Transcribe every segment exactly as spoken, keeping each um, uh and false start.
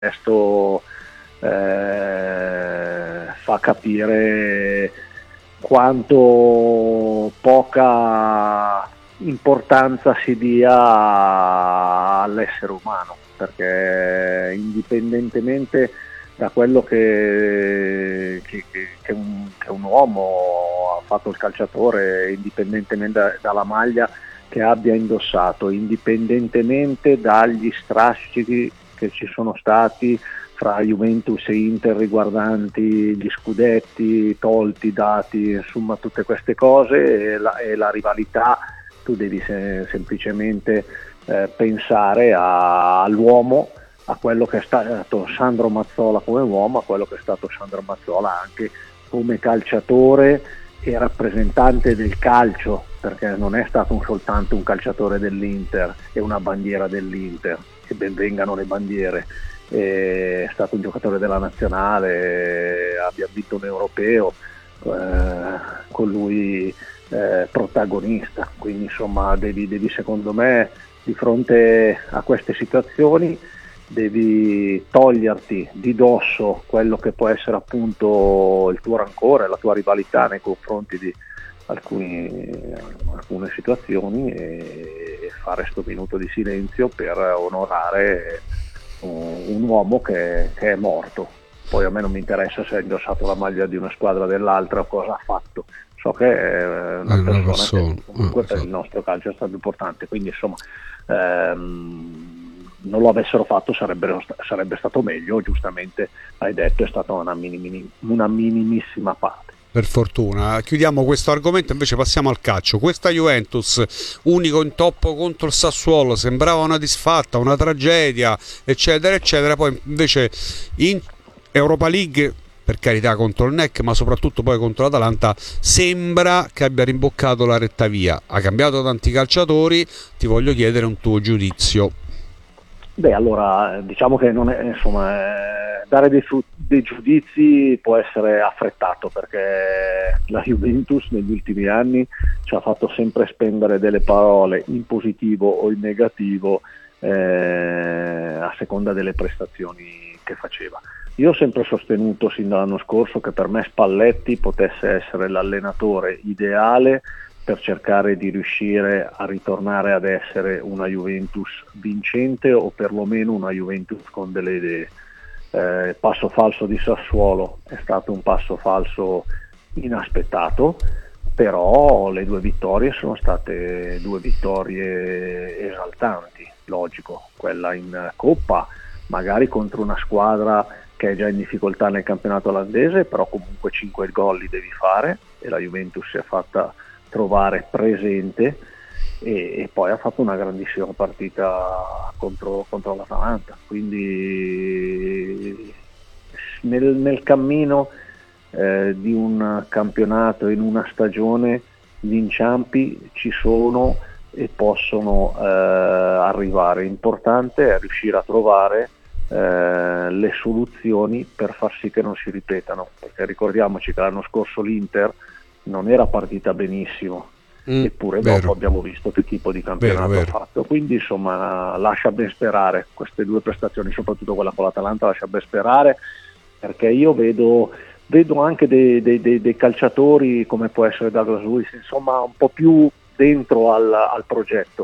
questo eh, fa capire quanto poca importanza si dia all'essere umano, perché indipendentemente da quello che, che, che, un, che un uomo ha fatto il calciatore, indipendentemente da, dalla maglia che abbia indossato, indipendentemente dagli strascichi che ci sono stati fra Juventus e Inter riguardanti gli scudetti tolti, dati, insomma tutte queste cose, e la, e la rivalità, tu devi se, semplicemente eh, pensare a, all'uomo, a quello che è stato Sandro Mazzola come uomo, a quello che è stato Sandro Mazzola anche come calciatore e rappresentante del calcio, perché non è stato un, soltanto un calciatore dell'Inter e una bandiera dell'Inter, che ben vengano le bandiere, è stato un giocatore della nazionale, abbiamo vinto un europeo eh, con lui eh, protagonista, quindi insomma devi, devi secondo me di fronte a queste situazioni devi toglierti di dosso quello che può essere appunto il tuo rancore, la tua rivalità nei confronti di alcuni, alcune situazioni, e fare sto minuto di silenzio per onorare un, un uomo che, che è morto. Poi a me non mi interessa se ha indossato la maglia di una squadra o dell'altra o cosa ha fatto, so che è una è persona, una persona che comunque eh, per esatto. il nostro calcio è stato importante, quindi insomma ehm, non lo avessero fatto sarebbe, sarebbe stato meglio, giustamente hai detto, è stata una, minimi, una minimissima parte. Per fortuna. Chiudiamo questo argomento, invece passiamo al calcio. Questa Juventus, unico intoppo contro il Sassuolo, sembrava una disfatta, una tragedia, eccetera, eccetera. Poi invece in Europa League, per carità, contro il N E C, ma soprattutto poi contro l'Atalanta, sembra che abbia rimboccato la retta via. Ha cambiato tanti calciatori, ti voglio chiedere un tuo giudizio. Beh, allora, diciamo che non è, insomma, eh, dare dei, dei giudizi può essere affrettato, perché la Juventus negli ultimi anni ci ha fatto sempre spendere delle parole in positivo o in negativo eh, a seconda delle prestazioni che faceva. Io ho sempre sostenuto sin dall'anno scorso che per me Spalletti potesse essere l'allenatore ideale per cercare di riuscire a ritornare ad essere una Juventus vincente, o perlomeno una Juventus con delle idee. Eh, il passo falso di Sassuolo è stato un passo falso inaspettato, però le due vittorie sono state due vittorie esaltanti, logico, quella in Coppa magari contro una squadra che è già in difficoltà nel campionato olandese, però comunque cinque gol li devi fare, e la Juventus si è fatta trovare presente, e, e poi ha fatto una grandissima partita contro, contro l'Atalanta, quindi nel, nel cammino eh, di un campionato, in una stagione, gli inciampi ci sono e possono eh, arrivare. L'importante è riuscire a trovare eh, le soluzioni per far sì che non si ripetano, perché ricordiamoci che l'anno scorso l'Inter non era partita benissimo, mm, eppure vero. Dopo abbiamo visto che tipo di campionato vero, vero. ha fatto, quindi insomma lascia ben sperare queste due prestazioni, soprattutto quella con l'Atalanta lascia ben sperare, perché io vedo, vedo anche dei, dei, dei, dei calciatori come può essere Douglas Luiz, insomma un po' più dentro al, al progetto,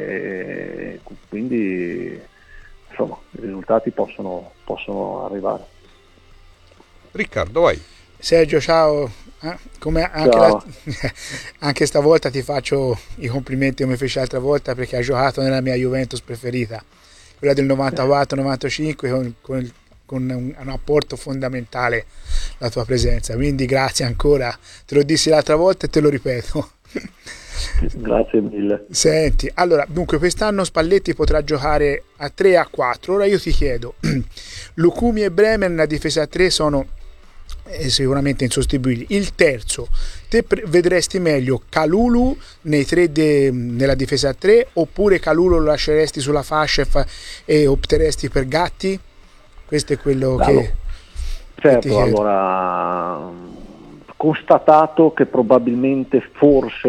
e quindi insomma i risultati possono, possono arrivare. Riccardo, vai. Sergio, ciao. Eh, come anche, la, anche stavolta ti faccio i complimenti come feci l'altra volta, perché hai giocato nella mia Juventus preferita, quella del novantaquattro novantacinque, con, con, con un, un apporto fondamentale la tua presenza, quindi grazie ancora, te lo dissi l'altra volta e te lo ripeto. Grazie mille. Senti, allora, dunque quest'anno Spalletti potrà giocare a tre a quattro. Ora io ti chiedo, Lucumi e Bremer nella difesa a tre sono eh, sicuramente insostituibili. Il terzo, te pre- vedresti meglio Kalulu nei tre de- nella difesa a tre, oppure Kalulu lo lasceresti sulla fascia e, fa- e opteresti per Gatti? Questo è quello Bravo. che... Certo, che allora constatato che probabilmente forse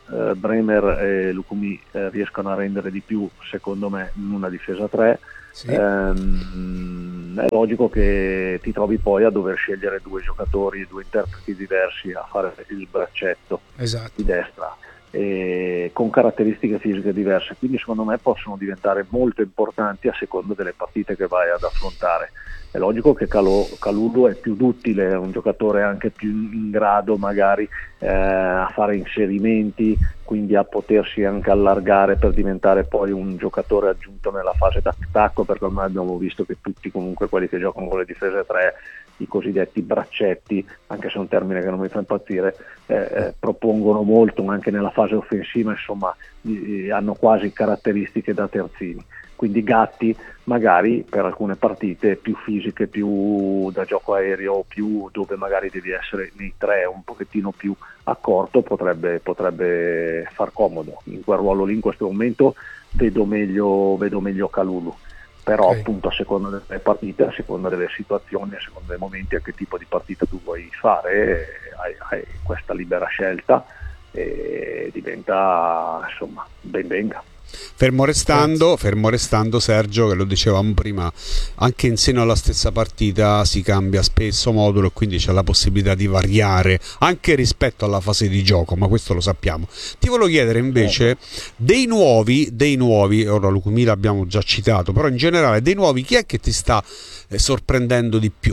eh, Bremer e Lukumi eh, riescano a rendere di più, secondo me, in una difesa tre, Sì. ehm, è logico che ti trovi poi a dover scegliere due giocatori, due interpreti diversi a fare il braccetto Esatto. di destra, e con caratteristiche fisiche diverse, quindi secondo me possono diventare molto importanti a seconda delle partite che vai ad affrontare. È logico che Calo, Kalulu è più duttile, è un giocatore anche più in grado magari eh, a fare inserimenti, quindi a potersi anche allargare per diventare poi un giocatore aggiunto nella fase d'attacco, perché ormai abbiamo visto che tutti comunque quelli che giocano con le difese tre, i cosiddetti braccetti, anche se è un termine che non mi fa impazzire, eh, eh, propongono molto anche nella fase offensiva, insomma eh, hanno quasi caratteristiche da terzini. Quindi Gatti magari per alcune partite più fisiche, più da gioco aereo, più dove magari devi essere nei tre un pochettino più accorto, potrebbe, potrebbe far comodo. In quel ruolo lì in questo momento vedo meglio, vedo meglio Kalulu, però Okay. appunto a seconda delle partite, a seconda delle situazioni, a seconda dei momenti, a che tipo di partita tu vuoi fare, hai, hai questa libera scelta e diventa, insomma, ben venga. Fermo restando, fermo restando Sergio, che lo dicevamo prima, anche in seno alla stessa partita si cambia spesso modulo e quindi c'è la possibilità di variare anche rispetto alla fase di gioco, ma questo lo sappiamo. Ti volevo chiedere invece dei nuovi, dei nuovi, ora Lukumi l'abbiamo già citato, però in generale dei nuovi, chi è che ti sta eh, sorprendendo di più?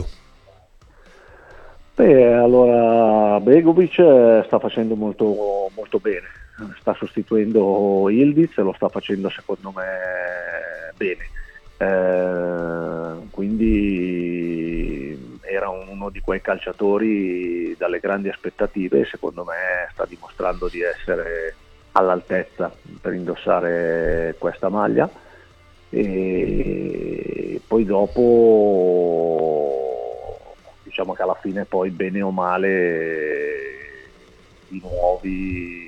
Beh, allora Begovic eh, sta facendo molto, molto bene, sta sostituendo Ildiz e lo sta facendo secondo me bene, eh, quindi era uno di quei calciatori dalle grandi aspettative e secondo me sta dimostrando di essere all'altezza per indossare questa maglia. E poi dopo diciamo che alla fine poi bene o male i nuovi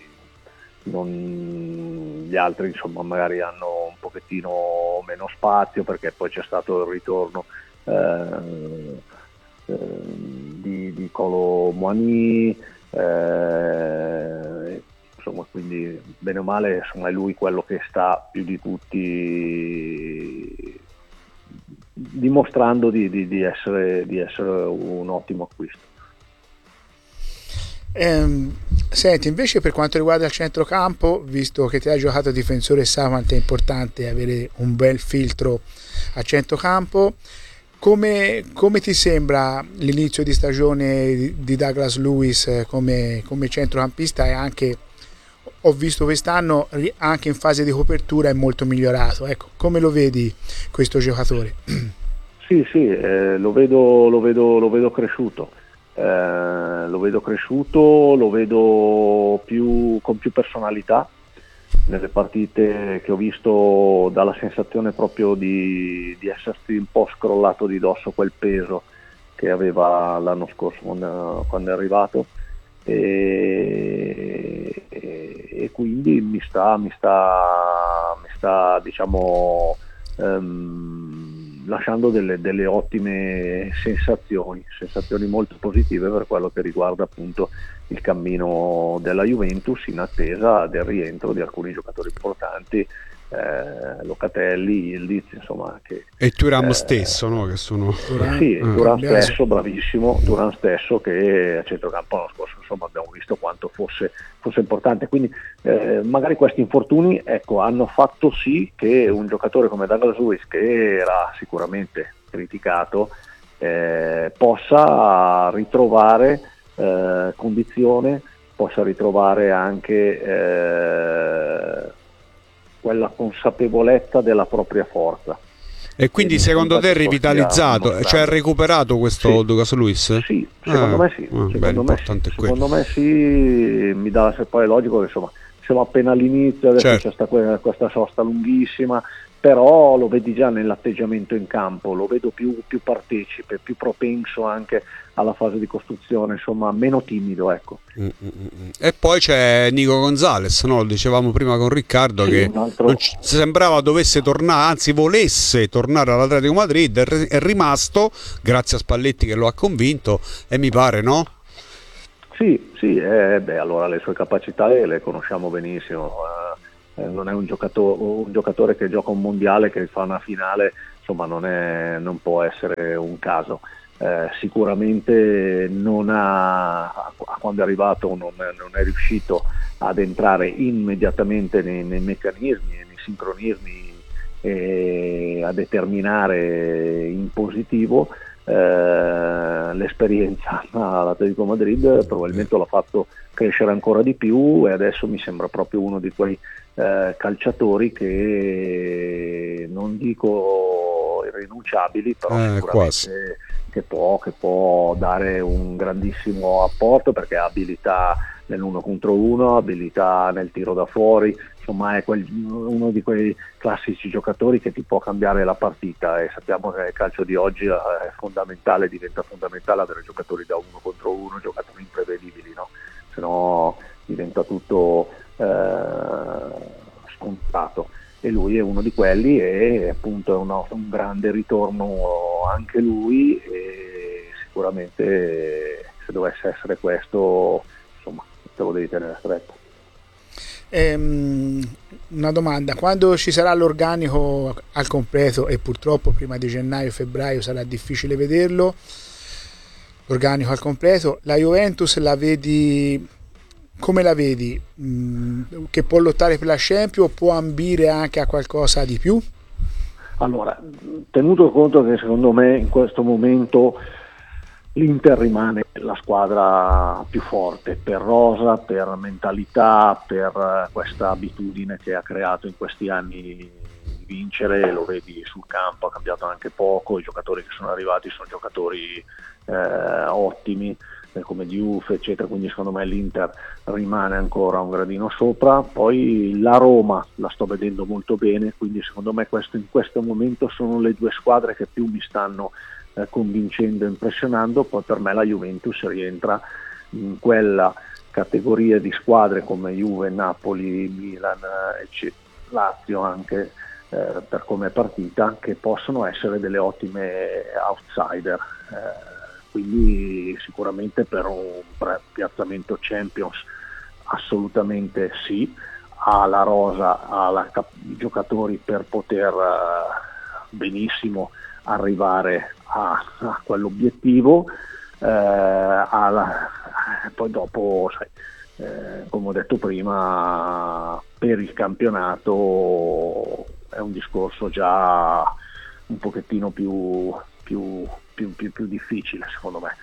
non, gli altri insomma magari hanno un pochettino meno spazio, perché poi c'è stato il ritorno eh, eh, di, di Kolo Muani, eh, insomma, quindi bene o male insomma, è lui quello che sta più di tutti dimostrando di, di, di, essere, di essere un ottimo acquisto. Ehm, senti, invece per quanto riguarda il centrocampo, visto che ti hai giocato difensore, sa quanto è importante avere un bel filtro a centrocampo, come, come ti sembra l'inizio di stagione di, di Douglas Luiz come, come centrocampista? E anche ho visto quest'anno anche in fase di copertura è molto migliorato, ecco, come lo vedi questo giocatore? Sì, sì, eh, lo vedo, lo vedo, lo vedo cresciuto. Eh, lo vedo cresciuto, lo vedo più, con più personalità. Nelle partite che ho visto dà la sensazione proprio di, di essersi un po' scrollato di dosso quel peso che aveva l'anno scorso quando, quando è arrivato, e, e, e quindi mi sta, mi sta, mi sta diciamo um, lasciando delle, delle ottime sensazioni, sensazioni molto positive per quello che riguarda appunto il cammino della Juventus, in attesa del rientro di alcuni giocatori importanti, eh, Locatelli, Ildiz, insomma, che, e Thuram eh, stesso, no? Che sono... Thuram, sì, eh, Thuram abbiamo- stesso, bravissimo, Thuram stesso che a centrocampo l'anno scorso insomma abbiamo visto quanto fosse, fosse importante, quindi eh, magari questi infortuni ecco, hanno fatto sì che un giocatore come Douglas Luiz, che era sicuramente criticato, eh, possa ritrovare eh, condizione, possa ritrovare anche eh, quella consapevolezza della propria forza. E quindi E secondo te è infatti rivitalizzato, stiamo cioè ha recuperato questo Sì. Douglas Luiz? Sì, secondo Ah, me sì, ah, secondo, beh, me, l'importante sì. è quello. secondo me sì, mi dà, se poi è logico che insomma siamo appena all'inizio, adesso Certo. c'è sta que- questa sosta lunghissima, però lo vedi già nell'atteggiamento in campo, lo vedo più, più partecipe, più propenso anche alla fase di costruzione, insomma meno timido, ecco. Mm, mm, mm. E poi c'è Nico Gonzalez, no? Lo dicevamo prima con Riccardo, Sì, che un altro- non ci- sembrava dovesse tornare, anzi volesse tornare all'Atletico Madrid, è ri- è rimasto grazie a Spalletti che lo ha convinto, e mi pare, no? Sì, sì, eh, beh, allora le sue capacità le, le conosciamo benissimo. Eh, eh, non è un giocatore, un giocatore che gioca un mondiale, che fa una finale, insomma non, è, non può essere un caso. Eh, sicuramente non ha, quando è arrivato non, non è riuscito ad entrare immediatamente nei, nei meccanismi, nei sincronismi e a determinare in positivo. Eh, l'esperienza all'Atletico Madrid probabilmente l'ha fatto crescere ancora di più e adesso mi sembra proprio uno di quei eh, calciatori che non dico irrinunciabili, però eh, sicuramente quasi. Che può, che può dare un grandissimo apporto, perché ha abilità nell'uno contro uno, abilità nel tiro da fuori, insomma è quel, uno di quei classici giocatori che ti può cambiare la partita, e sappiamo che nel calcio di oggi è fondamentale, diventa fondamentale avere giocatori da uno contro uno, giocatori imprevedibili, no? Se no diventa tutto eh, scontato. E lui è uno di quelli, e appunto è uno, un grande ritorno anche lui, e sicuramente se dovesse essere questo, insomma, te lo devi tenere stretto. Ehm, una domanda: quando ci sarà l'organico al completo, e purtroppo prima di gennaio-febbraio sarà difficile vederlo, l'organico al completo, la Juventus la vedi... Come la vedi? Mm, che può lottare per la Champions o può ambire anche a qualcosa di più? Allora, tenuto conto che secondo me in questo momento l'Inter rimane la squadra più forte per rosa, per mentalità, per questa abitudine che ha creato in questi anni di vincere, lo vedi sul campo, ha cambiato anche poco, i giocatori che sono arrivati sono giocatori eh, ottimi, come Diouf eccetera, quindi secondo me l'Inter rimane ancora un gradino sopra. Poi la Roma la sto vedendo molto bene, quindi secondo me questo, in questo momento sono le due squadre che più mi stanno eh, convincendo e impressionando. Poi per me la Juventus rientra in quella categoria di squadre come Juve, Napoli, Milan, eccetera, Lazio anche eh, per come è partita, che possono essere delle ottime outsider. Eh, quindi sicuramente per un piazzamento Champions assolutamente sì, ha la rosa, ha la cap- i giocatori per poter uh, benissimo arrivare a, a quell'obiettivo, eh, ha la, poi dopo sai, eh, come ho detto prima, per il campionato è un discorso già un pochettino più, più Più, più, più difficile secondo me,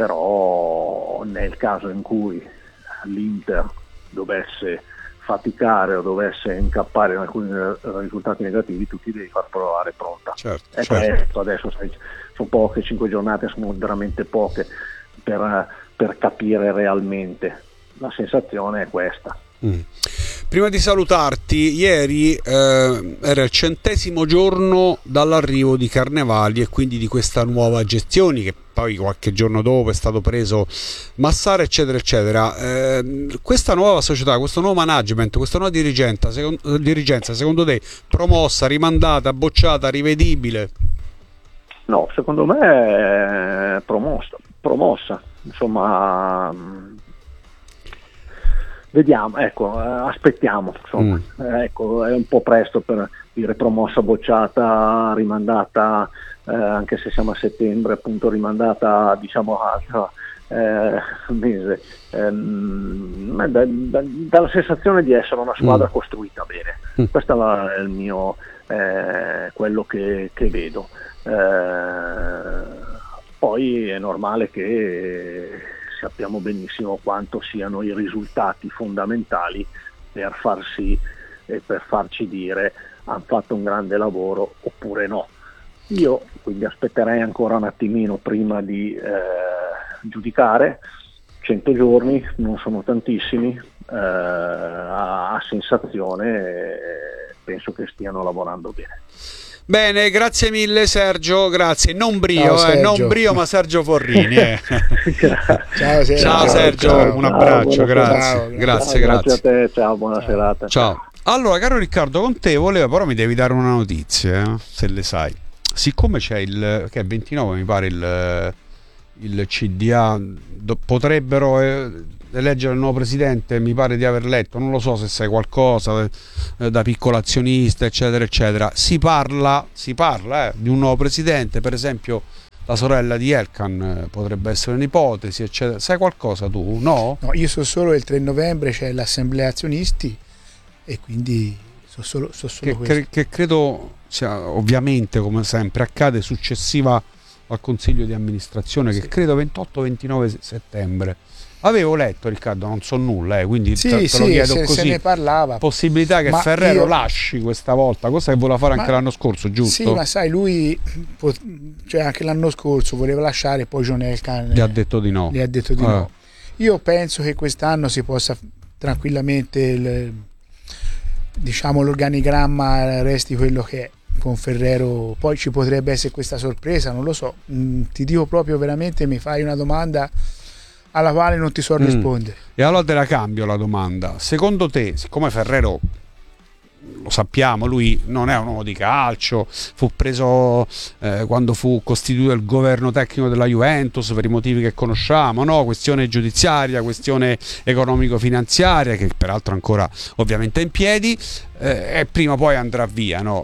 però nel caso in cui l'Inter dovesse faticare o dovesse incappare in alcuni risultati negativi, tu ti devi far provare pronta. Certo, e certo. questo adesso sai, sono poche, cinque giornate sono veramente poche per, per capire realmente. La sensazione è questa. Mm. Prima di salutarti, ieri eh, era il centesimo giorno dall'arrivo di Carnevali e quindi di questa nuova gestione, che poi qualche giorno dopo è stato preso Massara eccetera eccetera. Eh, questa nuova società, questo nuovo management, questa nuova dirigenza, secondo, dirigenza, secondo te promossa, rimandata, bocciata, rivedibile? No, secondo me è promossa, promossa. Insomma, vediamo, ecco, aspettiamo, insomma, mm. ecco, è un po' presto per dire promossa, bocciata, rimandata, eh, anche se siamo a settembre, appunto rimandata, diciamo, a eh, mese. Eh, da, da, dalla sensazione di essere una squadra mm. costruita bene, mm. questo è il mio, eh, quello che, che vedo. Eh, poi è normale che sappiamo benissimo quanto siano i risultati fondamentali per far sì e per farci dire hanno fatto un grande lavoro oppure no. Io quindi aspetterei ancora un attimino prima di eh, giudicare. cento giorni non sono tantissimi, eh, a, a sensazione eh, penso che stiano lavorando bene. Bene, grazie mille Sergio, grazie. Non Brio, ciao, eh, non Brio ma Sergio Forrini. Eh. ciao, Sergio. Ciao Sergio, ciao, un abbraccio, ciao, grazie. ciao, grazie, ciao, grazie. Grazie a te, ciao, buona ciao. serata. Ciao. Allora, caro Riccardo, con te volevo, però mi devi dare una notizia, eh, se le sai. Siccome c'è il, che è ventinove mi pare il, il C D A do, potrebbero eh, eleggere il nuovo presidente, mi pare di aver letto, non lo so se sai qualcosa, eh, da piccolo azionista eccetera eccetera, si parla, si parla eh, di un nuovo presidente, per esempio la sorella di Elkan eh, potrebbe essere un'ipotesi eccetera. Sai qualcosa tu? No? No, io so solo il tre novembre c'è l'assemblea azionisti e quindi so solo, so solo che, questo. che, che credo sia, ovviamente come sempre accade, successiva al consiglio di amministrazione, che sì. credo ventotto ventinove settembre. Avevo letto, Riccardo, non so nulla, eh, quindi sì, te, te sì, lo chiedo se, così. se ne parlava. Possibilità che ma Ferrero io... lasci questa volta, cosa che voleva fare ma... anche l'anno scorso, giusto? Sì, ma sai, lui, cioè anche l'anno scorso voleva lasciare, poi John Elkann gli ha detto di no. Gli ha detto di eh. no. Io penso che quest'anno si possa tranquillamente, il, diciamo, l'organigramma resti quello che è. Con Ferrero poi ci potrebbe essere questa sorpresa, non lo so. Mm, ti dico proprio veramente, mi fai una domanda alla quale non ti so mm. rispondere. E allora te la cambio la domanda. Secondo te, siccome Ferrero, lo sappiamo, lui non è un uomo di calcio, fu preso eh, quando fu costituito il governo tecnico della Juventus per i motivi che conosciamo, no? Questione giudiziaria, questione economico-finanziaria, che peraltro ancora ovviamente è in piedi, eh, e prima o poi andrà via, no?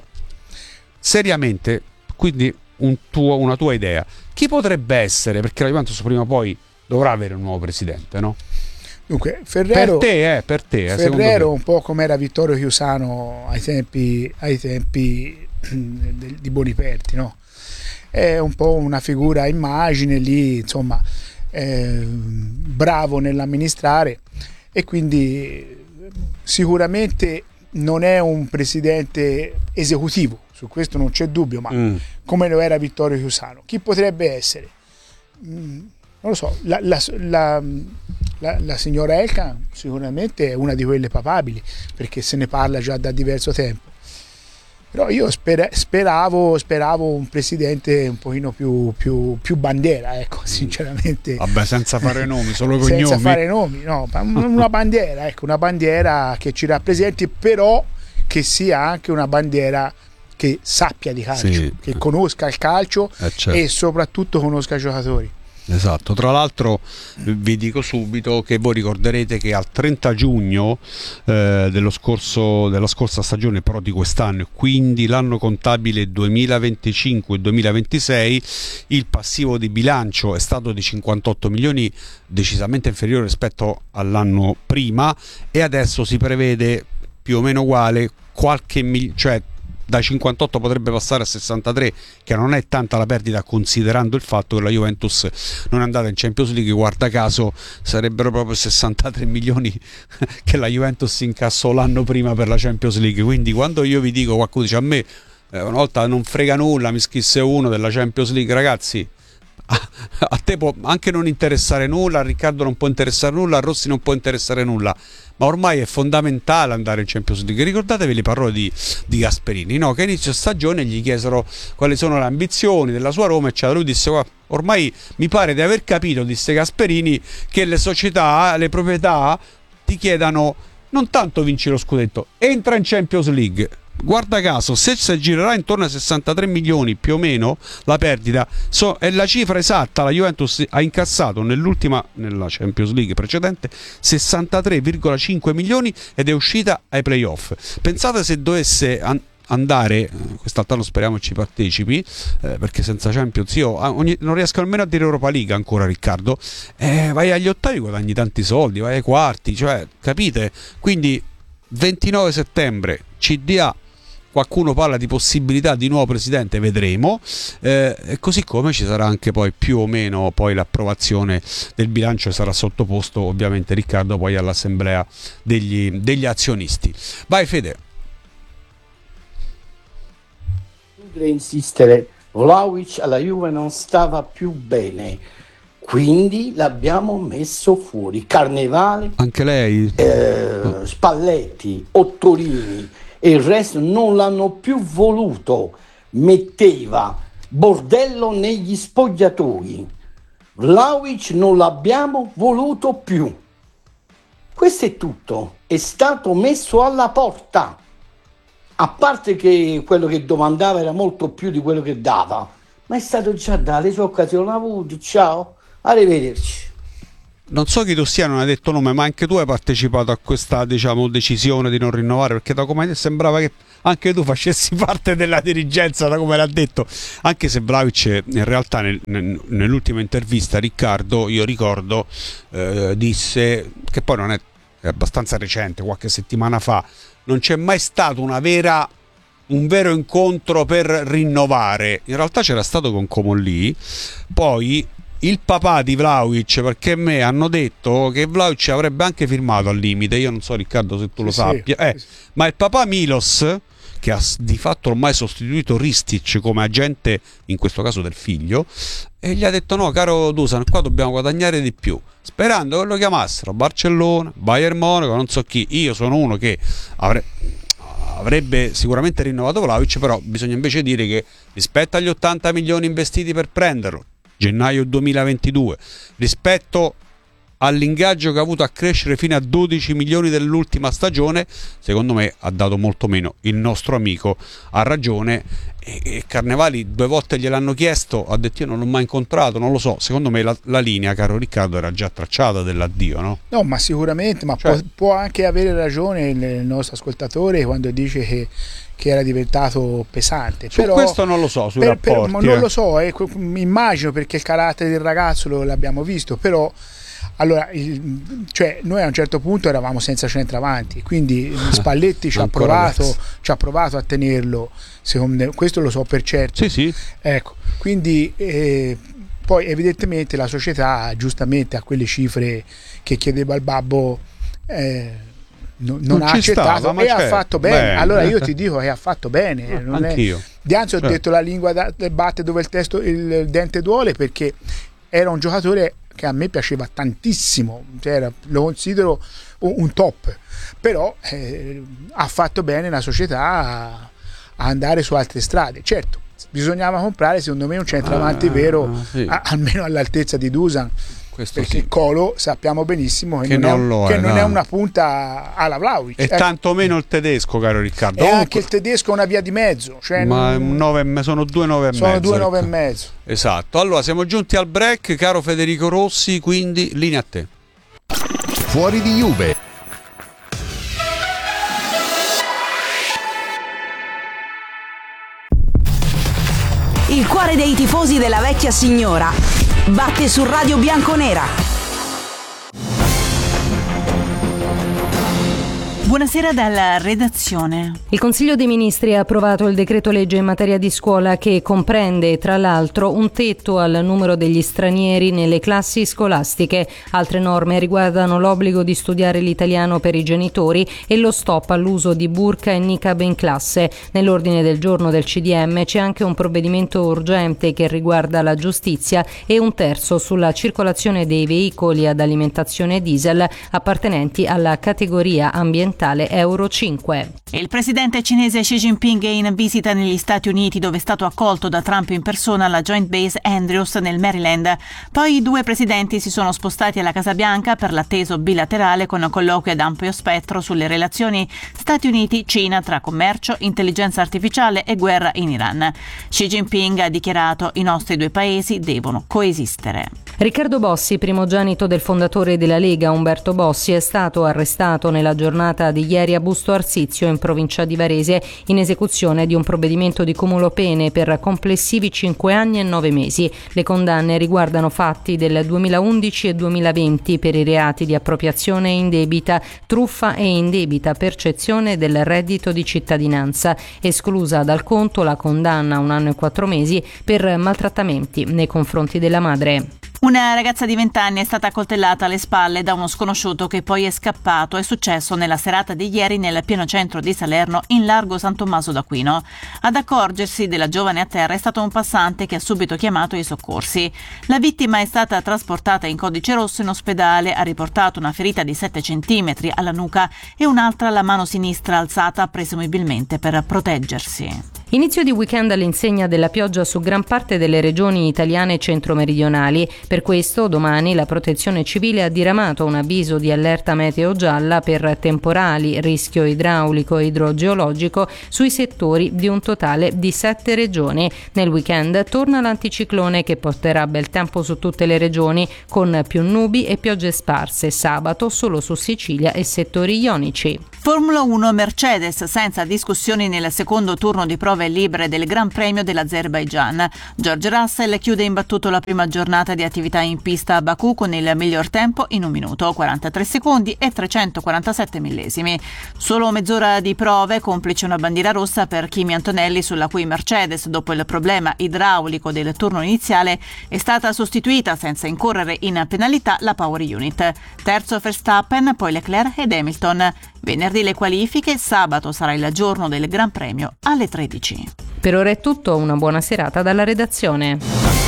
Seriamente, quindi un tuo, una tua idea, chi potrebbe essere, perché la Juventus prima o poi dovrà avere un nuovo presidente, no? Dunque, Ferrero, per te, eh, per te, eh, Ferrero un po' come era Vittorio Chiusano ai tempi, ai tempi di Boniperti, no? È un po' una figura a immagine lì, insomma, eh, bravo nell'amministrare e quindi sicuramente non è un presidente esecutivo, su questo non c'è dubbio, ma mm. come lo era Vittorio Chiusano. Chi potrebbe essere? Mm, non lo so, la, la, la, la, la signora Elkann sicuramente è una di quelle papabili, perché se ne parla già da diverso tempo. Però io spera, speravo, speravo un presidente un pochino più, più, più bandiera, ecco, sinceramente. Vabbè, senza fare nomi, solo cognomi. Senza fare nomi, no, una bandiera, ecco, una bandiera che ci rappresenti, però che sia anche una bandiera che sappia di calcio, sì, che conosca il calcio eh, certo. e soprattutto conosca i giocatori. Esatto, tra l'altro vi dico subito che voi ricorderete che al trenta giugno eh, dello scorso, della scorsa stagione, però di quest'anno, e quindi l'anno contabile duemilaventicinque duemilaventisei, il passivo di bilancio è stato di cinquantotto milioni, decisamente inferiore rispetto all'anno prima, e adesso si prevede più o meno uguale, qualche mil- cioè da cinquantotto potrebbe passare a sessantatré, che non è tanta la perdita considerando il fatto che la Juventus non è andata in Champions League. Guarda caso sarebbero proprio sessantatré milioni che la Juventus incassò l'anno prima per la Champions League. Quindi quando io vi dico, qualcuno dice a me eh, una volta non frega nulla, mi scrisse uno della Champions League, ragazzi, a, a te può anche non interessare nulla, a Riccardo non può interessare nulla, a Rossi non può interessare nulla, ma ormai è fondamentale andare in Champions League. Ricordatevi le parole di, di Gasperini, no? Che a inizio stagione gli chiesero quali sono le ambizioni della sua Roma, eccetera. Lui disse: ormai mi pare di aver capito, disse Gasperini, che le società, le proprietà ti chiedano non tanto vinci lo scudetto, entra in Champions League. Guarda caso, se si girerà intorno ai sessantatré milioni più o meno la perdita, so, è la cifra esatta. La Juventus ha incassato nell'ultima, nella Champions League precedente, sessantatré virgola cinque milioni ed è uscita ai playoff. Pensate se dovesse an- andare, quest'altro speriamo ci partecipi, eh, perché senza Champions io ogni, non riesco nemmeno a dire Europa League ancora, Riccardo, eh, vai agli ottavi, guadagni tanti soldi, vai ai quarti, cioè, capite? Quindi ventinove settembre, C D A, qualcuno parla di possibilità di nuovo presidente, vedremo, eh, e così come ci sarà anche poi più o meno poi l'approvazione del bilancio, sarà sottoposto ovviamente, Riccardo, poi all'assemblea degli, degli azionisti. Vai Fede. Inutile insistere, Vlahovic alla Juve non stava più bene, quindi l'abbiamo messo fuori. Carnevale, anche lei, eh, oh. Spalletti, Ottorini e il resto non l'hanno più voluto, metteva bordello negli spogliatoi. Vlahovic non l'abbiamo voluto più. Questo è tutto, è stato messo alla porta, a parte che quello che domandava era molto più di quello che dava, ma è stato già dato, le sue occasioni avute, ciao, Arrivederci. Non so chi tu sia, non hai detto nome, ma anche tu hai partecipato a questa, diciamo, decisione di non rinnovare, perché da come sembrava che anche tu facessi parte della dirigenza, da come l'ha detto, anche se Vlahovic in realtà nel, nel, nell'ultima intervista, Riccardo, io ricordo, eh, disse, che poi non è, è abbastanza recente, qualche settimana fa, non c'è mai stato una vera... un vero incontro per rinnovare. In realtà c'era stato con Comolli, poi il papà di Vlahovic, perché a me hanno detto che Vlahovic avrebbe anche firmato al limite, io non so Riccardo se tu lo sì, sappia, eh, sì. ma il papà Milos, che ha di fatto ormai sostituito Ristic come agente, in questo caso del figlio, e gli ha detto no caro Dusan, qua dobbiamo guadagnare di più, sperando che lo chiamassero Barcellona, Bayern Monaco, non so chi. Io sono uno che avrebbe avrebbe sicuramente rinnovato Vlahovic, però bisogna invece dire che rispetto agli ottanta milioni investiti per prenderlo gennaio duemilaventidue, rispetto all'ingaggio che ha avuto a crescere fino a dodici milioni dell'ultima stagione, secondo me ha dato molto meno. Il nostro amico ha ragione, e, e Carnevali due volte gliel'hanno chiesto, ha detto io non l'ho mai incontrato, non lo so. Secondo me la, la linea, caro Riccardo, era già tracciata dell'addio, no? No, ma sicuramente, ma Cioè- può, può anche avere ragione il, il nostro ascoltatore quando dice che, che era diventato pesante. Su Però, questo non lo so, sui per- per- rapporti, ma non eh. lo so, eh, mi immagino, perché il carattere del ragazzo lo, l'abbiamo visto, però allora, il- cioè, noi a un certo punto eravamo senza centravanti, quindi Spalletti ci ha, Ancora provato, adesso. ci ha provato a tenerlo, secondo me, questo lo so per certo. Sì, sì. Ecco, quindi eh, poi evidentemente la società, giustamente a quelle cifre che chiedeva il babbo, eh, no- non, Non ha ci accettato stava, ma e certo, ha fatto bene. bene. Allora io ti dico che ha fatto bene. Non è- Anch'io. Dianzi ho Certo. detto la lingua da- batte dove il, testo, il dente duole, perché era un giocatore che a me piaceva tantissimo, cioè era- lo considero un, un top, però eh, ha fatto bene la società a, a andare su altre strade. Certo, bisognava comprare secondo me un centravanti Ah, vero, sì. a- almeno all'altezza di Dusan, Questo perché sì. Colo sappiamo benissimo che, Che non, non è, lo che è, non no. è una punta alla Vlahovic, E ecco. tantomeno il tedesco, caro Riccardo. E anche Comunque- il tedesco è una via di mezzo, cioè ma è non- un nove e me- sono due nove e sono mezzo, due nove e Riccardo. mezzo. Esatto. Allora siamo giunti al break, caro Federico Rossi, quindi linea a te. Fuori di Juve. Il cuore dei tifosi della vecchia signora batte su Radio Bianconera. Buonasera dalla redazione. Il Consiglio dei Ministri ha approvato il decreto legge in materia di scuola che comprende, tra l'altro, un tetto al numero degli stranieri nelle classi scolastiche. Altre norme riguardano l'obbligo di studiare l'italiano per i genitori e lo stop all'uso di burqa e niqab in classe. Nell'ordine del giorno del C D M c'è anche un provvedimento urgente che riguarda la giustizia e un terzo sulla circolazione dei veicoli ad alimentazione diesel appartenenti alla categoria ambientale Euro cinque. Il presidente cinese Xi Jinping è in visita negli Stati Uniti, dove è stato accolto da Trump in persona alla Joint Base Andrews nel Maryland. Poi i due presidenti si sono spostati alla Casa Bianca per l'atteso bilaterale con colloqui ad ampio spettro sulle relazioni Stati Uniti-Cina tra commercio, intelligenza artificiale e guerra in Iran. Xi Jinping ha dichiarato: i nostri due paesi devono coesistere. Riccardo Bossi, primogenito del fondatore della Lega Umberto Bossi, è stato arrestato nella giornata di ieri a Busto Arsizio in provincia di Varese in esecuzione di un provvedimento di cumulo pene per complessivi cinque anni e nove mesi. Le condanne riguardano fatti del duemilaundici e duemilaventi per i reati di appropriazione indebita, truffa e indebita percezione del reddito di cittadinanza, esclusa dal conto la condanna a un anno e quattro mesi per maltrattamenti nei confronti della madre. Una ragazza di venti anni è stata coltellata alle spalle da uno sconosciuto che poi è scappato. È successo nella serata di ieri nel pieno centro di Salerno, in largo San Tommaso d'Aquino. Ad accorgersi della giovane a terra è stato un passante che ha subito chiamato i soccorsi. La vittima è stata trasportata in codice rosso in ospedale, ha riportato una ferita di sette centimetri alla nuca e un'altra alla mano sinistra alzata presumibilmente per proteggersi. Inizio di weekend all'insegna della pioggia su gran parte delle regioni italiane centro-meridionali. Per questo domani la Protezione Civile ha diramato un avviso di allerta meteo gialla per temporali, rischio idraulico e idrogeologico sui settori di un totale di sette regioni. Nel weekend torna l'anticiclone che porterà bel tempo su tutte le regioni, con più nubi e piogge sparse. Sabato solo su Sicilia e settori ionici. Formula uno Mercedes senza discussioni nel secondo turno di prove libere del Gran Premio dell'Azerbaigian. George Russell chiude imbattuto la prima giornata di attività in pista a Baku con il miglior tempo in un minuto, quarantatré secondi e trecentoquarantasette millesimi. Solo mezz'ora di prove, complice una bandiera rossa per Kimi Antonelli, sulla cui Mercedes, dopo il problema idraulico del turno iniziale, è stata sostituita senza incorrere in penalità la Power Unit. Terzo Verstappen, poi Leclerc ed Hamilton. Venerdì le qualifiche, sabato sarà il giorno del Gran Premio alle tredici. Per ora è tutto, una buona serata dalla redazione.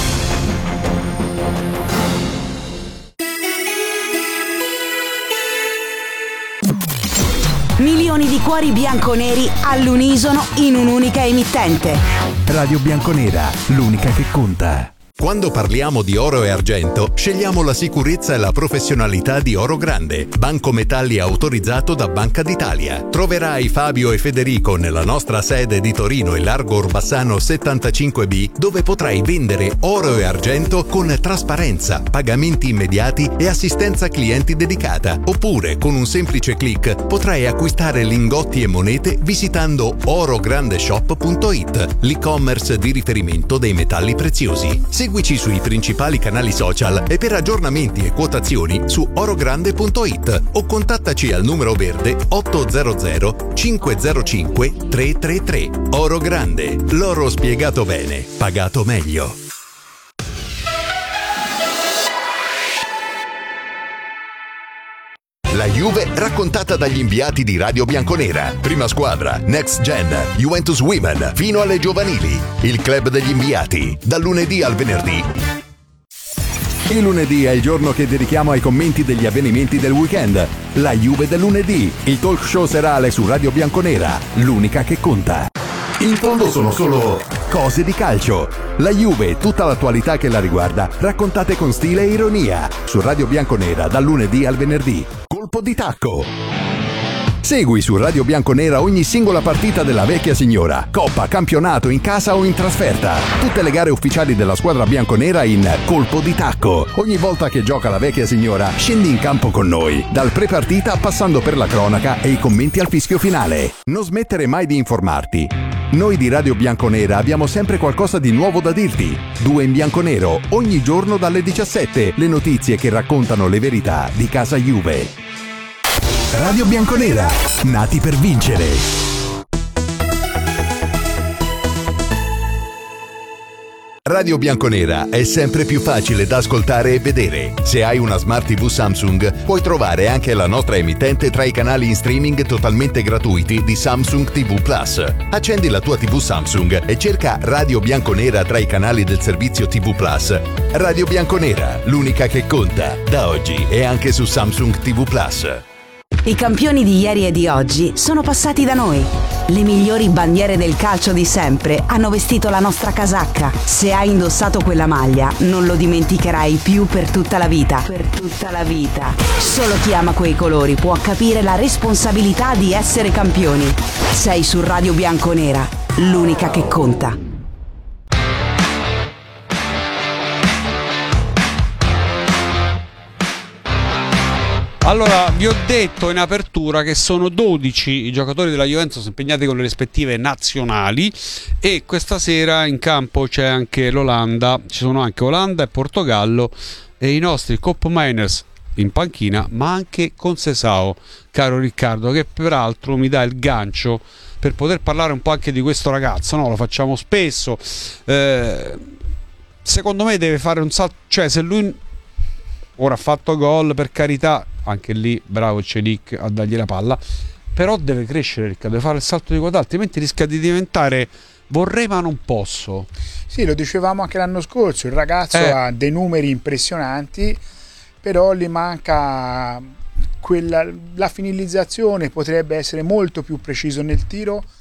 Milioni di cuori bianconeri all'unisono in un'unica emittente. Radio Bianconera, l'unica che conta. Quando parliamo di oro e argento, scegliamo la sicurezza e la professionalità di Oro Grande, banco metalli autorizzato da Banca d'Italia. Troverai Fabio e Federico nella nostra sede di Torino e Largo Orbassano settantacinque B, dove potrai vendere oro e argento con trasparenza, pagamenti immediati e assistenza clienti dedicata. Oppure, con un semplice click, potrai acquistare lingotti e monete visitando orograndeshop punto it, l'e-commerce di riferimento dei metalli preziosi. Seguici sui principali canali social e per aggiornamenti e quotazioni su orogrande punto it o contattaci al numero verde ottocento cinquecentocinque trecentotrentatré. Oro Grande, l'oro spiegato bene, pagato meglio. La Juve raccontata dagli inviati di Radio Bianconera. Prima squadra, Next Gen, Juventus Women, fino alle giovanili. Il club degli inviati, dal lunedì al venerdì. Il lunedì è il giorno che dedichiamo ai commenti degli avvenimenti del weekend. La Juve del lunedì, il talk show serale su Radio Bianconera, l'unica che conta. In fondo sono solo cose di calcio. La Juve e tutta l'attualità che la riguarda, raccontate con stile e ironia. Su Radio Bianconera, dal lunedì al venerdì. Colpo di tacco. Segui su Radio Bianconera ogni singola partita della vecchia signora, coppa, campionato, in casa o in trasferta. Tutte le gare ufficiali della squadra bianconera in Colpo di Tacco. Ogni volta che gioca la vecchia signora, scendi in campo con noi, dal pre-partita passando per la cronaca e i commenti al fischio finale. Non smettere mai di informarti. Noi di Radio Bianconera abbiamo sempre qualcosa di nuovo da dirti. Due in bianconero, ogni giorno dalle diciassette, le notizie che raccontano le verità di casa Juve. Radio Bianconera, nati per vincere. Radio Bianconera è sempre più facile da ascoltare e vedere. Se hai una Smart tivù Samsung, puoi trovare anche la nostra emittente tra i canali in streaming totalmente gratuiti di Samsung ti vu Plus. Accendi la tua tivù Samsung e cerca Radio Bianconera tra i canali del servizio ti vu Plus. Radio Bianconera, l'unica che conta, da oggi e anche su Samsung ti vu Plus. I campioni di ieri e di oggi sono passati da noi. Le migliori bandiere del calcio di sempre hanno vestito la nostra casacca. Se hai indossato quella maglia, non lo dimenticherai più per tutta la vita. Per tutta la vita. Solo chi ama quei colori può capire la responsabilità di essere campioni. Sei su Radio Bianconera, l'unica che conta. Allora, vi ho detto in apertura che sono dodici i giocatori della Juventus impegnati con le rispettive nazionali e questa sera in campo c'è anche l'Olanda, ci sono anche Olanda e Portogallo e i nostri Cop Miners in panchina, ma anche con Sesao, caro Riccardo, che peraltro mi dà il gancio per poter parlare un po' anche di questo ragazzo, no? Lo facciamo spesso, eh, secondo me deve fare un salto, cioè se lui ora ha fatto gol, per carità, anche lì bravo Celic a dargli la palla, però deve crescere, Riccardo, deve fare il salto di qualità, altrimenti rischia di diventare vorrei ma non posso. Sì, lo dicevamo anche l'anno scorso, il ragazzo eh. ha dei numeri impressionanti, però gli manca quella, la finalizzazione, potrebbe essere molto più preciso nel tiro,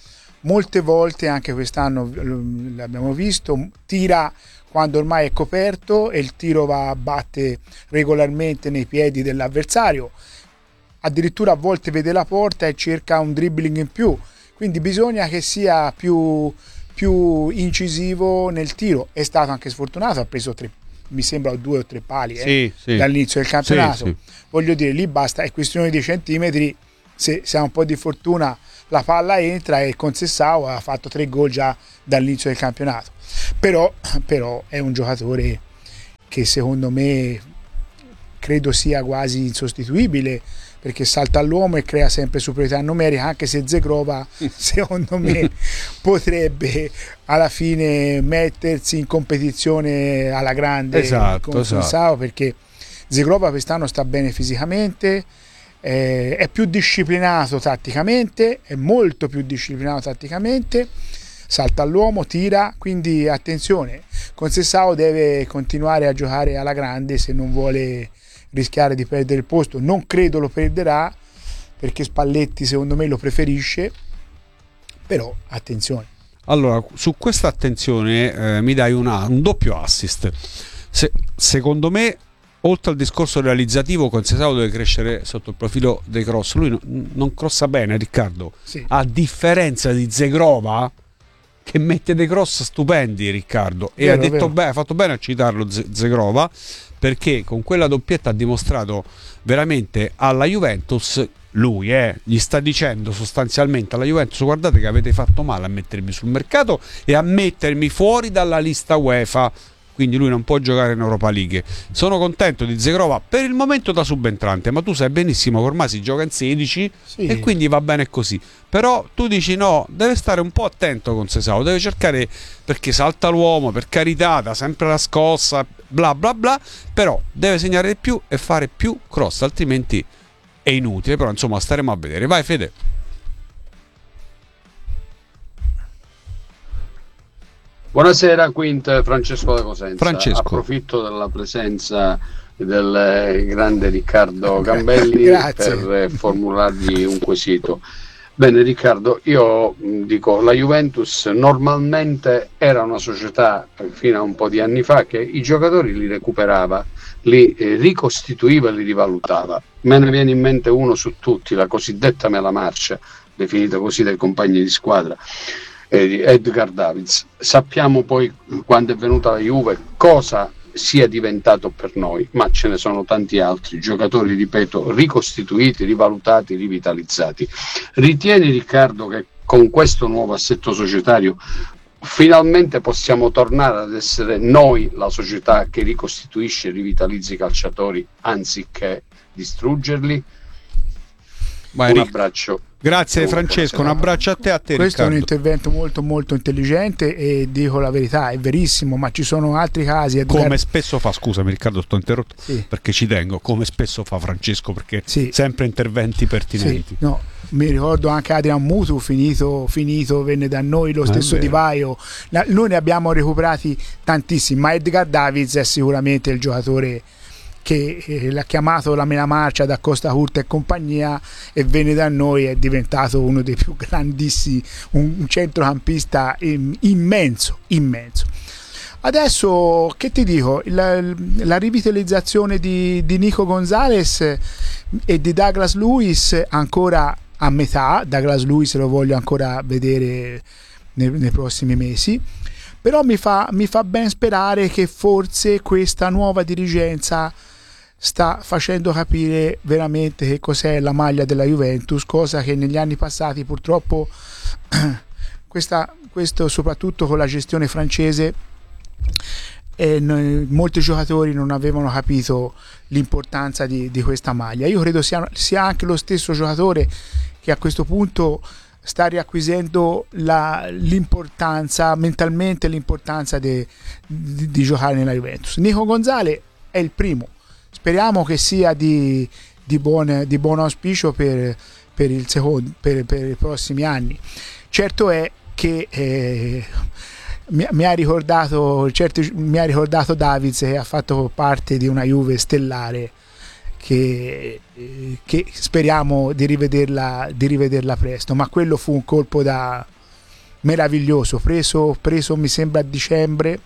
molte volte, anche quest'anno l'abbiamo visto, tira quando ormai è coperto e il tiro va a batte regolarmente nei piedi dell'avversario, addirittura a volte vede la porta e cerca un dribbling in più, quindi bisogna che sia più, più incisivo nel tiro. È stato anche sfortunato, ha preso tre, mi sembra due o tre pali eh, sì, sì. dall'inizio del campionato, sì, sì. Voglio dire, lì basta, è questione di centimetri, se, se ha un po' di fortuna la palla entra, e con Sessao ha fatto tre gol già dall'inizio del campionato, però, però è un giocatore che secondo me credo sia quasi insostituibile, perché salta all'uomo e crea sempre superiorità numerica, anche se Zegrova secondo me potrebbe alla fine mettersi in competizione alla grande esatto, con esatto. Sessao, perché Zegrova quest'anno sta bene fisicamente, eh, è più disciplinato tatticamente, è molto più disciplinato tatticamente, salta all'uomo, tira, quindi attenzione, con Sessao deve continuare a giocare alla grande se non vuole rischiare di perdere il posto. Non credo lo perderà, perché Spalletti secondo me lo preferisce, però attenzione. Allora, su questa attenzione eh, mi dai una, un doppio assist. Se, secondo me, oltre al discorso realizzativo, Conceição deve crescere sotto il profilo dei cross. Lui no, non crossa bene, Riccardo, sì. A differenza di Zegrova, che mette dei cross stupendi, Riccardo, e vero, ha detto vero. beh, ha fatto bene a citarlo Zegrova, perché con quella doppietta ha dimostrato veramente alla Juventus, lui eh, gli sta dicendo sostanzialmente alla Juventus: guardate che avete fatto male a mettermi sul mercato e a mettermi fuori dalla lista UEFA, quindi lui non può giocare in Europa League. Sono contento di Zegrova per il momento da subentrante, ma tu sai benissimo che ormai si gioca in sedici, sì. E quindi va bene così. Però tu dici no, deve stare un po' attento con Sessao, deve cercare, perché salta l'uomo, per carità, dà sempre la scossa, bla bla bla, però deve segnare di più e fare più cross, altrimenti è inutile. Però insomma staremo a vedere. Vai Fede. Buonasera, Quint, Francesco da Cosenza. Francesco. Approfitto della presenza del grande Riccardo Gambelli per formulargli un quesito. Bene Riccardo, io dico, la Juventus normalmente era una società fino a un po' di anni fa che i giocatori li recuperava, li eh, ricostituiva e li rivalutava. Me ne viene in mente uno su tutti, la cosiddetta mela marcia, definita così dai compagni di squadra, Edgar Davids. Sappiamo poi, quando è venuta la Juve, cosa sia diventato per noi, ma ce ne sono tanti altri giocatori, ripeto, ricostituiti, rivalutati, rivitalizzati. Ritieni Riccardo che con questo nuovo assetto societario finalmente possiamo tornare ad essere noi la società che ricostituisce e rivitalizza i calciatori anziché distruggerli? Vai, un Ric- abbraccio. Grazie Francesco, un abbraccio a te e a te. Questo Riccardo. È un intervento molto molto intelligente e dico la verità, è verissimo, ma ci sono altri casi. Edgar... Come spesso fa, scusami Riccardo, sto interrotto, sì. Perché ci tengo, come spesso fa Francesco, perché sì. Sempre interventi pertinenti. Sì. No, mi ricordo anche Adrian Mutu, finito, finito venne da noi lo stesso Di Vaio. La, noi ne abbiamo recuperati tantissimi, ma Edgar Davids è sicuramente il giocatore che eh, l'ha chiamato la mela marcia da Costa Curta e compagnia, e venne da noi, è diventato uno dei più grandissimi, un, un centrocampista im, immenso, immenso. Adesso che ti dico, la, la rivitalizzazione di, di Nico Gonzalez e di Douglas Luiz ancora a metà. Douglas Luiz lo voglio ancora vedere nei, nei prossimi mesi, però mi fa, mi fa ben sperare che forse questa nuova dirigenza sta facendo capire veramente che cos'è la maglia della Juventus, cosa che negli anni passati purtroppo questa, questo soprattutto con la gestione francese eh, molti giocatori non avevano capito l'importanza di, di questa maglia. Io credo sia, sia anche lo stesso giocatore che a questo punto sta riacquisendo la, l'importanza mentalmente, l'importanza de, di, di giocare nella Juventus. Nico Gonzalez è il primo, speriamo che sia di, di, buon, di buon auspicio per, per, il secondo, per, per i prossimi anni. Certo è che eh, mi, mi, ha ricordato, certo, mi ha ricordato Davids, che ha fatto parte di una Juve stellare, Che, che speriamo di rivederla, di rivederla presto, ma quello fu un colpo da, meraviglioso, preso, preso mi sembra a dicembre.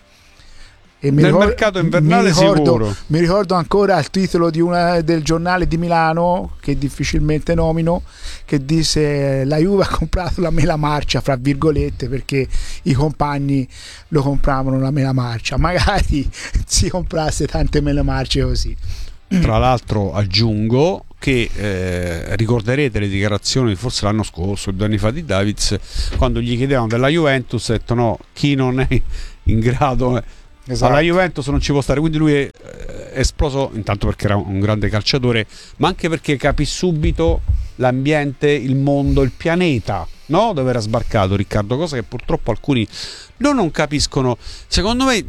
E mi nel ricordo, mercato invernale mi ricordo, sicuro. Mi ricordo ancora il titolo di una, del giornale di Milano, che difficilmente nomino, che disse: la Juve ha comprato la mela marcia, fra virgolette, perché i compagni lo compravano la mela marcia. Magari si comprasse tante mele marce così. Tra l'altro aggiungo che eh, ricorderete le dichiarazioni forse l'anno scorso, due anni fa, di Davids, quando gli chiedevano della Juventus, ha detto no, chi non è in grado, esatto, alla Juventus non ci può stare. Quindi lui è eh, esploso, intanto perché era un grande calciatore, ma anche perché capì subito l'ambiente, il mondo, il pianeta, no? Dove era sbarcato Riccardo, cosa che purtroppo alcuni non, non capiscono. Secondo me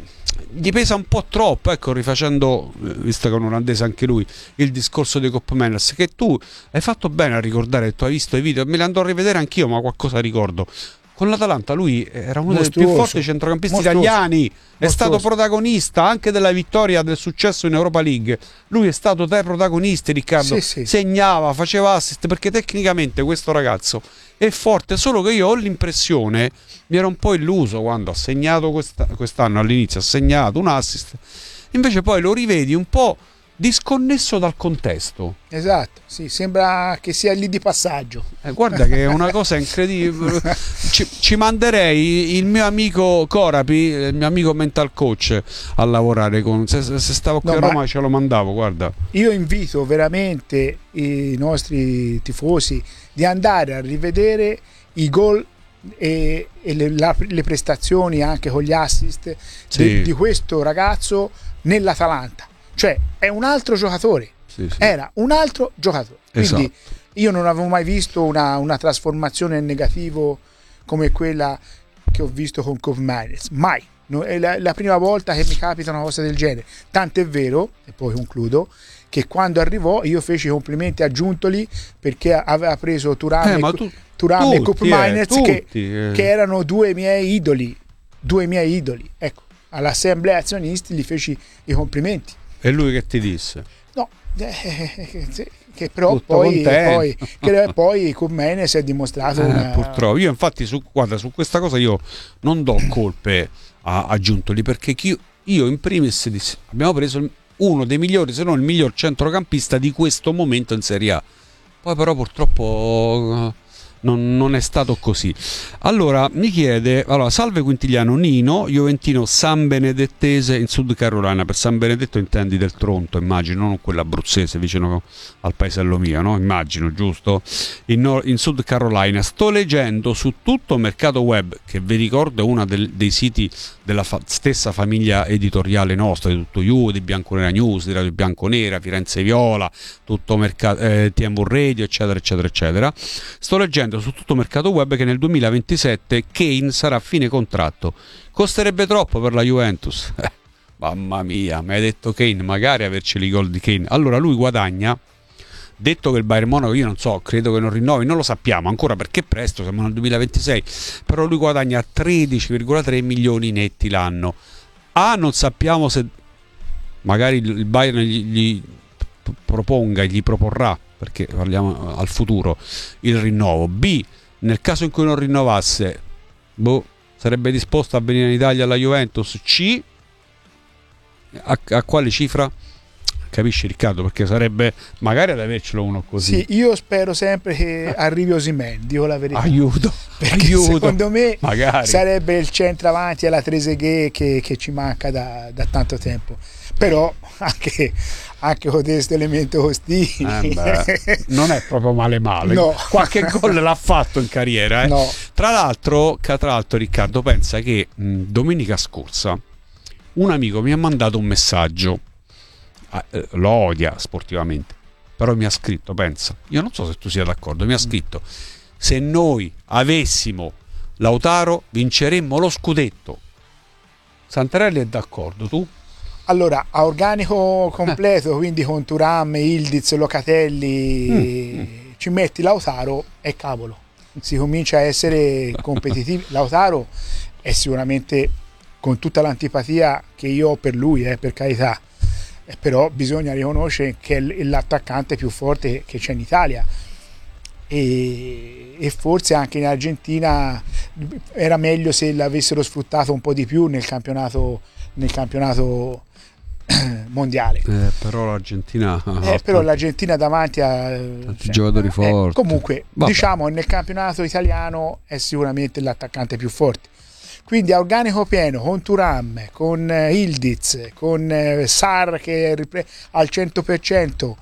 gli pesa un po' troppo, ecco, rifacendo, visto che è un olandese anche lui, il discorso dei Cup Manners, che tu hai fatto bene a ricordare, tu hai visto i video, me li andrò a rivedere anch'io, ma qualcosa ricordo. Con l'Atalanta lui era uno mostruoso, dei più forti centrocampisti mostruoso, italiani, è mostruoso. Stato protagonista anche della vittoria, del successo in Europa League. Lui è stato te protagonista, Riccardo, sì, sì. Segnava, faceva assist, perché tecnicamente questo ragazzo è forte, solo che io ho l'impressione, mi ero un po' illuso quando ha segnato questa, quest'anno all'inizio, ha segnato un assist, invece poi lo rivedi un po' disconnesso dal contesto. Esatto, sì, sembra che sia lì di passaggio. Eh, guarda che è una cosa incredibile. Ci, ci manderei il mio amico Corapi, il mio amico mental coach, a lavorare con. Se, se stavo qui no, a Roma ce lo mandavo, guarda. Io invito veramente i nostri tifosi di andare a rivedere i gol e, e le, la, le prestazioni anche con gli assist sì. di, di questo ragazzo nell'Atalanta. Cioè è un altro giocatore, sì, sì. Era un altro giocatore, quindi esatto. Io non avevo mai visto una, una trasformazione in negativo come quella che ho visto con Cup Manners, mai. No, è la, la prima volta che mi capita una cosa del genere, tant'è vero, e poi concludo, che quando arrivò io feci i complimenti a Giuntoli perché aveva preso Thuram, eh, e, tu, Thuram tutti, e Cup Manners eh, che, eh. che erano due miei idoli, due miei idoli, ecco, all'assemblea azionisti gli feci i complimenti. E lui che ti disse? No, eh, che però poi, poi, che poi con me si è dimostrato eh, una... purtroppo. Io infatti su, guarda, su questa cosa io non do colpe a, a Giuntoli, perché chi, io in primis dissi, abbiamo preso uno dei migliori, se non il miglior centrocampista di questo momento in Serie A. Poi però purtroppo Non, non è stato così. Allora mi chiede, allora, salve Quintiliano, Nino, Juventino San Benedettese in Sud Carolina. Per San Benedetto intendi del Tronto, immagino, non quella abruzzese vicino al paesello mio, no? Immagino, giusto? In, nord, in Sud Carolina. Sto leggendo su tutto Mercato Web, che vi ricordo è uno del, dei siti della fa- stessa famiglia editoriale nostra, di tutto Juve, di Bianconera News, di Radio Bianconera, Firenze Viola, tutto mercato, eh, T M V Radio, eccetera eccetera eccetera. Sto leggendo su tutto Mercato Web che nel duemilaventisette Kane sarà a fine contratto. Costerebbe troppo per la Juventus? Eh, mamma mia, mi hai detto Kane, magari averceli i gol di Kane. Allora lui guadagna, detto che il Bayern Monaco, io non so, credo che non rinnovi, non lo sappiamo ancora perché è presto, siamo nel duemilaventisei, però lui guadagna tredici virgola tre milioni netti l'anno. A, non sappiamo se magari il Bayern gli, gli proponga, gli proporrà, perché parliamo al futuro, il rinnovo. B, nel caso in cui non rinnovasse, boh, sarebbe disposto a venire in Italia alla Juventus. C, a, a quale cifra? Capisci Riccardo? Perché sarebbe magari ad avercelo uno così. Sì, io spero sempre che arrivi Osimhen, dico la verità. Aiuto, perché aiuto. Secondo me magari sarebbe il centravanti alla Trezeguet che, che ci manca da, da tanto tempo. Però anche, anche con questo elemento così eh non è proprio male male. No. Qualche gol l'ha fatto in carriera. Eh? No. Tra l'altro, tra l'altro, Riccardo, pensa che mh, domenica scorsa un amico mi ha mandato un messaggio. Eh, lo odia sportivamente, però mi ha scritto, pensa, io non so se tu sia d'accordo, mi ha scritto: se noi avessimo Lautaro vinceremmo lo scudetto. Santarelli è d'accordo, tu? Allora, a organico completo, eh. quindi con Thuram, Ildiz, Locatelli, mm. ci metti Lautaro e cavolo, si comincia a essere competitivi. Lautaro è sicuramente, con tutta l'antipatia che io ho per lui, eh, per carità, però bisogna riconoscere che è l'attaccante più forte che c'è in Italia. e, e forse anche in Argentina era meglio se l'avessero sfruttato un po' di più nel campionato, nel campionato mondiale. Eh, però l'Argentina eh, però l'Argentina davanti a tanti cioè, giocatori eh, forti. Comunque, Vabbè. diciamo, nel campionato italiano è sicuramente l'attaccante più forte. Quindi a organico pieno, con Thuram, con eh, Ildiz, con eh, Sarr che è ripre- al cento per cento,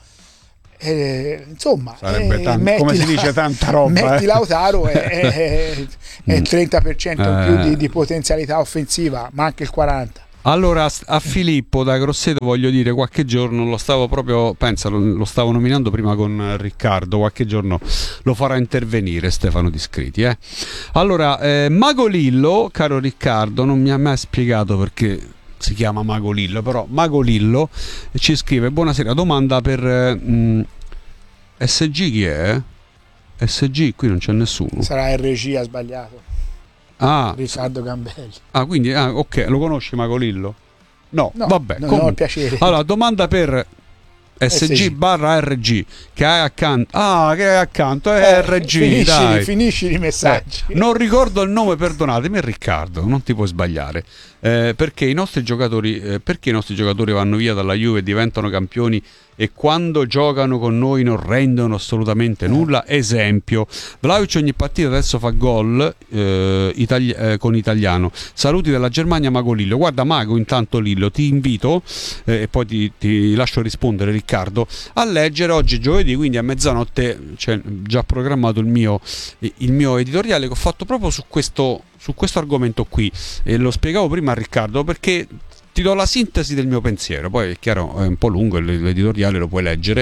eh, insomma, sarebbe eh, tan- come si dice tanta roba. Metti eh. Lautaro è, è, è il trenta per cento in più Eh. di, di potenzialità offensiva, ma anche il quaranta per cento. Allora a Filippo da Grosseto voglio dire, qualche giorno lo stavo proprio, pensa, lo, lo stavo nominando prima con Riccardo, qualche giorno lo farà intervenire Stefano Discreti. Eh. Allora, eh, Mago Lillo, caro Riccardo, non mi ha mai spiegato perché si chiama Mago Lillo, però Mago Lillo ci scrive: buonasera, domanda per mh, S G, chi è? S G, qui non c'è nessuno. Sarà R G, ha sbagliato. Ah, Riccardo Gambelli. Ah, quindi ah, ok, lo conosci Mago Lillo? No, No, vabbè, no, comunque. no, piacere. Allora, domanda per S G, S G barra R G che hai accanto. Ah, che hai accanto è Eh, R G, finisci, dai. finisci i messaggi. Eh, non ricordo il nome, perdonatemi, è Riccardo, non ti puoi sbagliare. Eh, perché i nostri giocatori eh, perché i nostri giocatori vanno via dalla Juve e diventano campioni e quando giocano con noi non rendono assolutamente nulla? Esempio, Vlahovic ogni partita adesso fa gol eh, itali- eh, con italiano. Saluti dalla Germania, Mago Lillo. Guarda Mago, intanto Lillo ti invito eh, e poi ti, ti lascio rispondere Riccardo a leggere oggi giovedì, quindi a mezzanotte c'è già programmato il mio, il mio editoriale che ho fatto proprio su questo su questo argomento qui, e lo spiegavo prima a Riccardo perché ti do la sintesi del mio pensiero, poi è chiaro è un po' lungo l'editoriale, lo puoi leggere.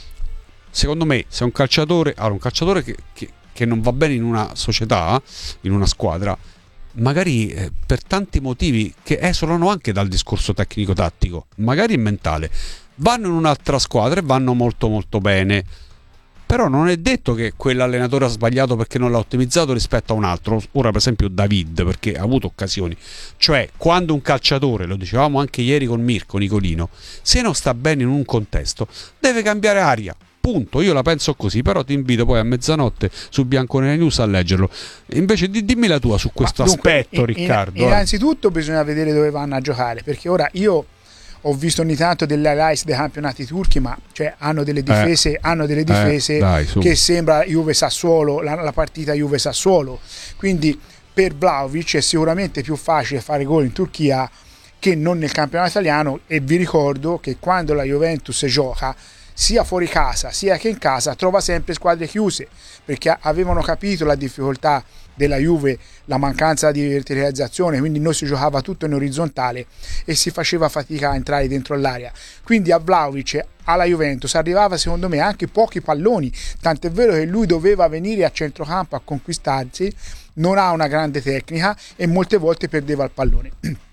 Secondo me se un calciatore allora un calciatore che, che, che non va bene in una società, in una squadra, magari eh, per tanti motivi che esulano anche dal discorso tecnico-tattico, magari mentale, vanno in un'altra squadra e vanno molto molto bene. Però non è detto che quell'allenatore ha sbagliato perché non l'ha ottimizzato rispetto a un altro. Ora per esempio David, perché ha avuto occasioni. Cioè quando un calciatore, lo dicevamo anche ieri con Mirko Nicolino, se non sta bene in un contesto deve cambiare aria. Punto, io la penso così, però ti invito poi a mezzanotte su Bianconera News a leggerlo. Invece di, dimmi la tua su questo Ma dunque, aspetto, in, Riccardo. In, innanzitutto bisogna vedere dove vanno a giocare, perché ora io ho visto ogni tanto delle highlights dei campionati turchi, ma cioè, hanno delle difese, eh, hanno delle difese eh, dai, che sembra Juve-Sassuolo, la, la partita Juve-Sassuolo. Quindi per Vlahovic è sicuramente più facile fare gol in Turchia che non nel campionato italiano, e vi ricordo che quando la Juventus gioca sia fuori casa sia che in casa trova sempre squadre chiuse, perché avevano capito la difficoltà della Juve, la mancanza di verticalizzazione, quindi noi si giocava tutto in orizzontale e si faceva fatica a entrare dentro l'area. Quindi a Vlahovic, alla Juventus, arrivava secondo me anche pochi palloni, tant'è vero che lui doveva venire a centrocampo a conquistarsi, non ha una grande tecnica e molte volte perdeva il pallone.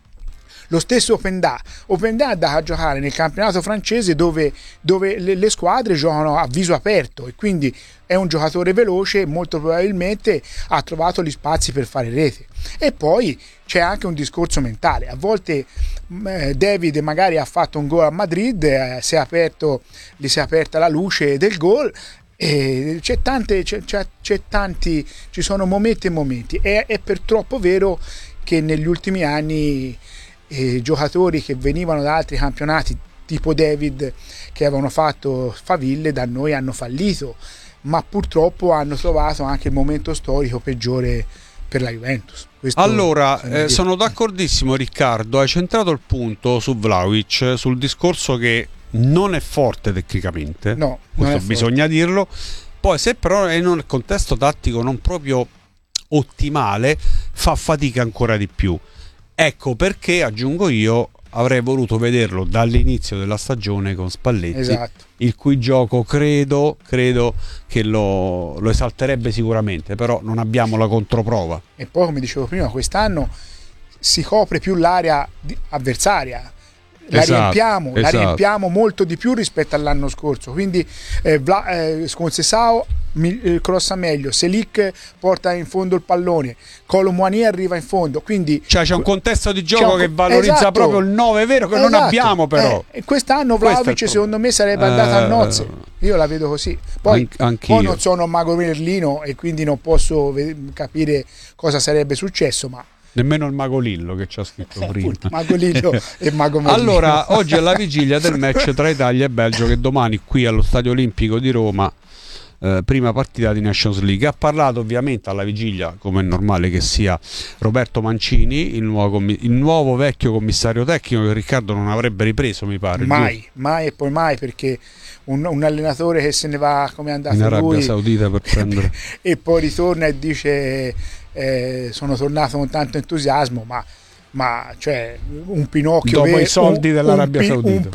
Lo stesso Openda Openda è andato a giocare nel campionato francese dove, dove le, le squadre giocano a viso aperto, e quindi è un giocatore veloce e molto probabilmente ha trovato gli spazi per fare rete. E poi c'è anche un discorso mentale. A volte eh, David magari ha fatto un gol a Madrid, eh, si è aperto, gli si è aperta la luce del gol. E c'è tante c'è, c'è, c'è tanti ci sono momenti e momenti. È, è per troppo vero che negli ultimi anni E giocatori che venivano da altri campionati tipo David, che avevano fatto faville, da noi hanno fallito, ma purtroppo hanno trovato anche il momento storico peggiore per la Juventus. Questo allora eh, sono d'accordissimo Riccardo, hai centrato il punto su Vlahovic, sul discorso che non è forte tecnicamente, no, questo bisogna forte. dirlo. Poi se però è in un contesto tattico non proprio ottimale, fa fatica ancora di più. Ecco perché, aggiungo io, avrei voluto vederlo dall'inizio della stagione con Spalletti, esatto. Il cui gioco credo, credo che lo, lo esalterebbe sicuramente, però non abbiamo la controprova. E poi, come dicevo prima, quest'anno si copre più l'area avversaria, la esatto, riempiamo, esatto. la riempiamo molto di più rispetto all'anno scorso, quindi eh, Vla, eh, Conceição mi, crossa meglio, Selic porta in fondo il pallone, Kolo Muani arriva in fondo, quindi cioè c'è un contesto di gioco un, che valorizza esatto, proprio il nove vero che esatto, non abbiamo però. Eh, quest'anno Vlahovic secondo me sarebbe andato eh, a nozze, io la vedo così. Poi, An- poi non sono Mago Merlino e quindi non posso ve- capire cosa sarebbe successo, ma nemmeno il Mago Lillo che ci ha scritto eh, prima. Mago Lillo e Mago Merlino. Allora, oggi è la vigilia del match tra Italia e Belgio, che domani qui allo Stadio Olimpico di Roma, eh, prima partita di Nations League. Ha parlato ovviamente alla vigilia, come è normale che sia, Roberto Mancini, il nuovo, commi- il nuovo vecchio commissario tecnico che Riccardo non avrebbe ripreso, mi pare. Mai, giusto? mai e poi mai, perché un, un allenatore che se ne va come è andato in Arabia lui Saudita per prendere e poi ritorna e dice eh, sono tornato con tanto entusiasmo, ma, ma cioè un Pinocchio dopo ver- i soldi un, dell'Arabia un, Saudita un